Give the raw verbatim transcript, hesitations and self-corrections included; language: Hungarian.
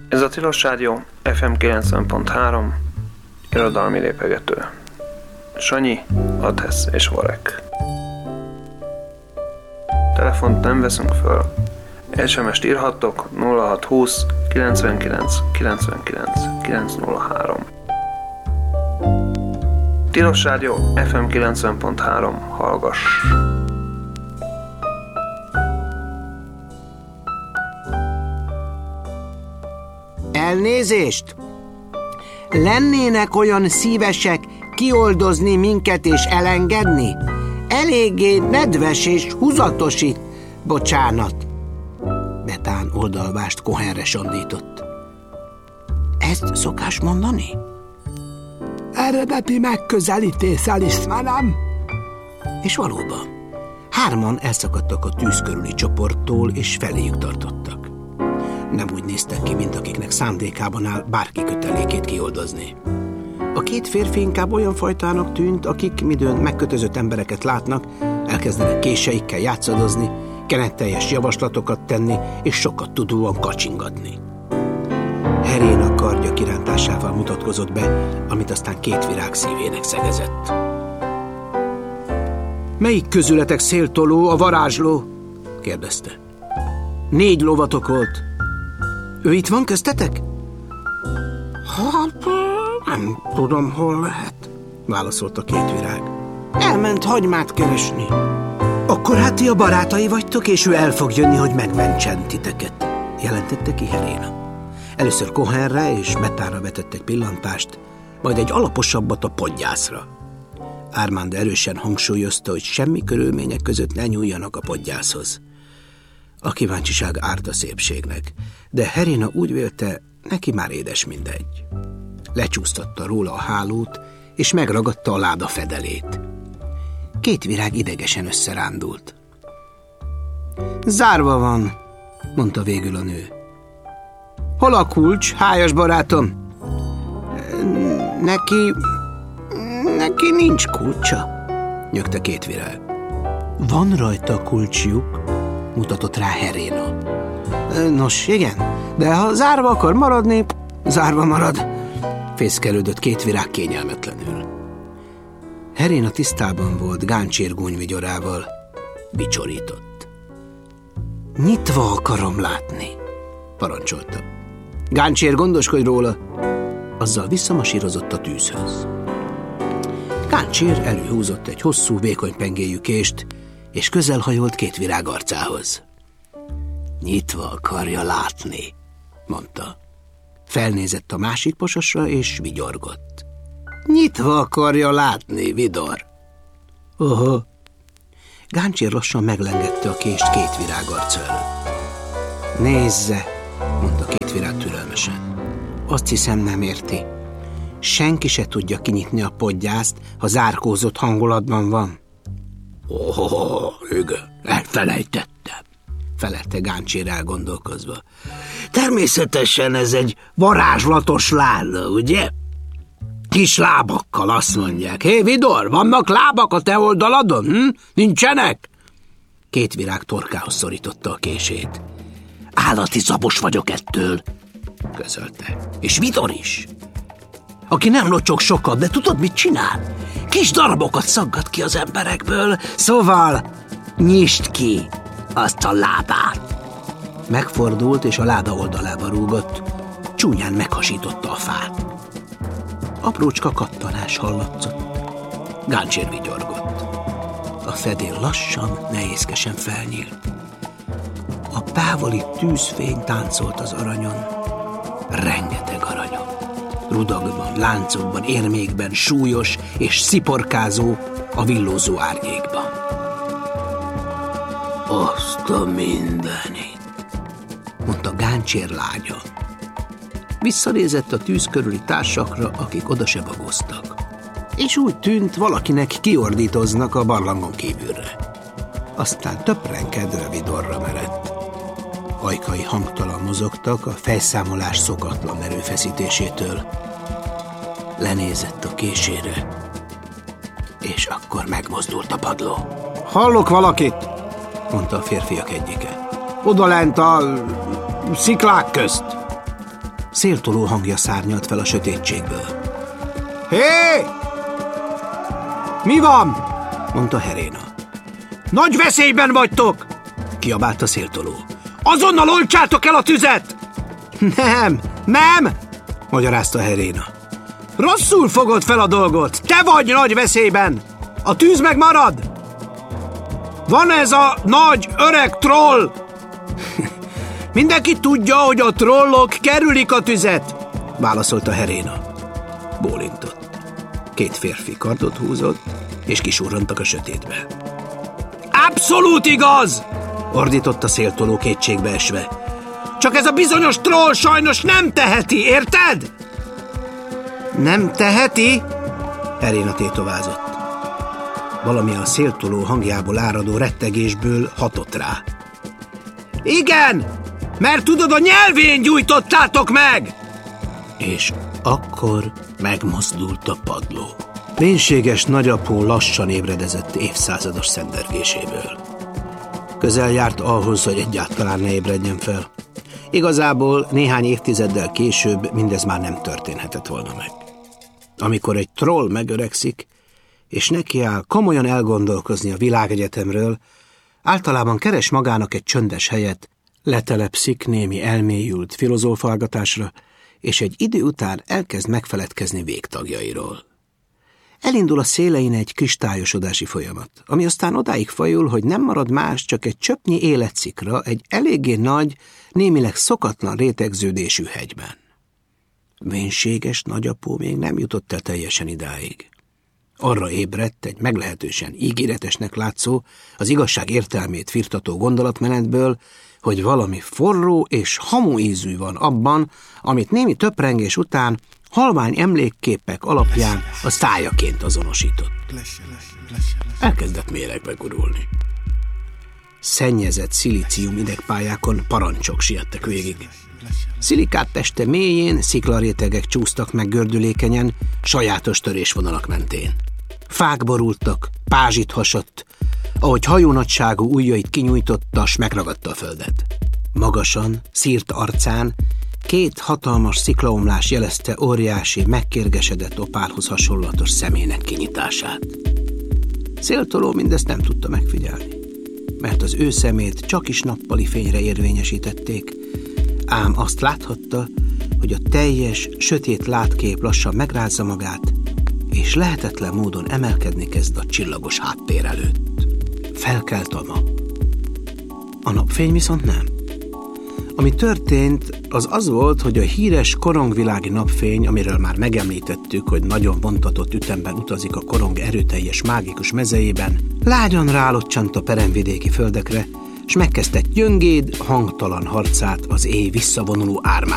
Ez a Tilos Rádió ef em kilencven pont három, irodalmi lépegető. Sanyi, Adhesz és Varek. Telefont nem veszünk föl. es em est írhattok nulla hat húsz kilencvenkilenc kilencvenkilenc kilenc nulla három. Tilos Rádió ef em kilencven pont három, hallgass! Elnézést! Lennének olyan szívesek kioldozni minket és elengedni? Eléggé nedves és húzatos itt. Bocsánat. Betán oldalvást Cohenre sandított. Ezt szokás mondani? Eredeti megközelítéssel ismerem. És valóban, hárman elszakadtak a tűz körüli csoporttól, és feléjük tartottak. Nem úgy néztek ki, mint akiknek szándékában áll bárki kötelékét kioldozni. A két férfi inkább olyan fajtának tűnt, akik midőn megkötözött embereket látnak, elkezdenek késeikkel játszadozni, kenetteljes javaslatokat tenni, és sokat tudóan kacsingatni. Heréna kardja kirántásával mutatkozott be, amit aztán két virág szívének szegezett. Melyik közületek széltoló, a varázsló? Kérdezte. Négy lovatok volt. Ő itt van köztetek? Hát, nem tudom, hol lehet, válaszolt a két virág. Elment hagymát keresni. Akkor hát ti a barátai vagytok, és ő el fog jönni, hogy megmentsen titeket, jelentette ki Heréna. Először Cohenre és Betánra vetett egy pillantást, majd egy alaposabbat a podgyászra. Armand erősen hangsúlyozta, hogy semmi körülmények között ne nyúljanak a podgyászhoz. A kíváncsiság árt a szépségnek, de Heréna úgy vélte, neki már édes mindegy. Lecsúsztatta róla a hálót, és megragadta a láda fedelét. Két virág idegesen összerándult. Zárva van, mondta végül a nő. Hol a kulcs, hájas barátom? Neki... neki nincs kulcsa, nyögte két virág. Van rajta kulcsjuk, mutatott rá Heréna. Nos, igen, de ha zárva akar maradni, zárva marad, fészkelődött két virág kényelmetlenül. Heréna tisztában volt Gáncsér gúnygvigyorával, bicsorított. Nyitva akarom látni, parancsolta. Gáncsér, gondoskodj róla! Azzal visszamasírozott a tűzhöz. Gáncsér előhúzott egy hosszú, vékony pengéjű kést, és közelhajolt két virág arcához. Nyitva akarja látni, mondta. Felnézett a másik pososra, és vigyorgott. Nyitva akarja látni, vidor. Oho. Gáncsér lassan meglengette a kést két virág arca előtt. Nézze, mondta két virág türelmesen. Azt hiszem, nem érti. Senki se tudja kinyitni a podgyászt, ha zárkózott hangulatban van. Oh, igen, elfelejtettem, felelte Gáncsér elgondolkozva. Természetesen ez egy varázslatos láda, ugye? Kis lábakkal, azt mondják. Hé, vidor, vannak lábak a te oldaladon? Hm? Nincsenek? Két virág torkához szorította a kését. Állati zabos vagyok ettől, közölte. És vidor is. Aki nem locsog sokat, de tudod, mit csinál? Kis darabokat szaggat ki az emberekből, szóval nyisd ki azt a lábát. Megfordult, és a láda oldalába rúgott, csúnyán meghasította a fát. Aprócska kattanás hallatszott. Gáncsér vigyorgott. A fedél lassan, nehézkesen felnyílt. A távoli tűzfény táncolt az aranyon. Rengeteg aranyon. Rudagban, láncokban, érmékben, súlyos és sziporkázó a villózó árnyékban. Azt a mindenit, mondta Gáncsér lágyan. Visszanézett a tűz körüli társakra, akik oda se bagoztak. És úgy tűnt, valakinek kiordítoznak a barlangon kívülre. Aztán töprenkedve vidorra merett. Ajkai hangtalan mozogtak a fejszámolás szokatlan erőfeszítésétől. Lenézett a késére, és akkor megmozdult a padló. Hallok valakit, mondta a férfiak egyike. Oda lent a sziklák közt. széltoló hangja szárnyalt fel a sötétségből. Hé! Mi van? Mondta Heréna. Nagy veszélyben vagytok! Kiabált a széltoló. Azonnal oltsátok el a tüzet! Nem, nem! Magyarázta Heréna. Rosszul fogod fel a dolgot! Te vagy nagy veszélyben! A tűz meg marad! Van ez a nagy öreg troll! Mindenki tudja, hogy a trollok kerülik a tüzet! Válaszolta Heréna. Bólintott. Két férfi kardot húzott, és kisurrantak a sötétbe. Abszolút igaz! Ordított széltoló kétségbe esve. Csak ez a bizonyos troll sajnos nem teheti, érted? Nem teheti? Heréna tétovázott. Valami a széltoló hangjából áradó rettegésből hatott rá. Igen, mert tudod, a nyelvén gyújtottátok meg! És akkor megmozdult a padló. Vénséges nagyapó lassan ébredezett évszázados szendergéséből. Közel járt ahhoz, hogy egyáltalán ne ébredjen fel. Igazából néhány évtizeddel később mindez már nem történhetett volna meg. Amikor egy troll megöregszik, és nekiáll komolyan elgondolkozni a világegyetemről, általában keres magának egy csöndes helyet, letelepszik némi elmélyült filozófálgatásra, és egy idő után elkezd megfeledkezni végtagjairól. Elindul a szélein egy kristályosodási folyamat, ami aztán odáig fajul, hogy nem marad más, csak egy csöpnyi életszikra egy eléggé nagy, némileg szokatlan rétegződésű hegyben. Vénséges nagyapó még nem jutott el teljesen idáig. Arra ébredt egy meglehetősen ígéretesnek látszó, az igazság értelmét firtató gondolatmenetből, hogy valami forró és hamu ízű van abban, amit némi töprengés után halvány emlékképek alapján a szájaként azonosított. Elkezdett méregbe gurulni. Szennyezett szilícium idegpályákon parancsok siettek végig. Szilikát teste mélyén sziklarétegek csúsztak meg gördülékenyen, sajátos törésvonalak mentén. Fák borultak, pázsit hasadt, ahogy hajónagyságú ujjait kinyújtotta, s megragadta a földet. Magasan, szírt arcán két hatalmas sziklaomlás jelezte óriási, megkérgesedett opálhoz hasonlatos szemének kinyitását. Széltoló mindezt nem tudta megfigyelni, mert az ő szemét csak is nappali fényre érvényesítették, ám azt láthatta, hogy a teljes, sötét látkép lassan megrázza magát, és lehetetlen módon emelkedni kezd a csillagos háttér előtt. Felkelt a nap. A napfény viszont nem. Ami történt, az az volt, hogy a híres korongvilági napfény, amiről már megemlítettük, hogy nagyon vontatott ütemben utazik a korong erőteljes mágikus mezejében, lágyan rálocsant a peremvidéki földekre, s megkezdett gyöngéd, hangtalan harcát az éj visszavonuló ármányával.